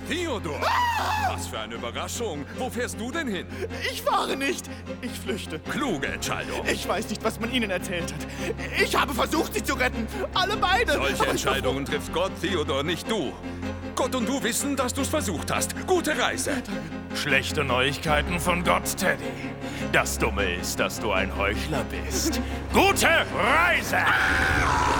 Theodor! Was für eine Überraschung. Wo fährst du denn hin? Ich fahre nicht. Ich flüchte. Kluge Entscheidung. Ich weiß nicht, was man ihnen erzählt hat. Ich habe versucht, sie zu retten. Alle beide. Solche Entscheidungen trifft Gott, Theodor, nicht du. Gott und du wissen, dass du es versucht hast. Gute Reise. Schlechte Neuigkeiten von Gott, Teddy. Das Dumme ist, dass du ein Heuchler bist. Gute Reise!